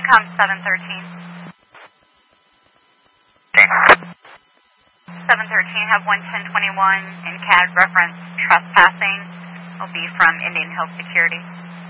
Com 713. 713, have 11021 in CAD reference trespassing. Will be from Indian Hill Security.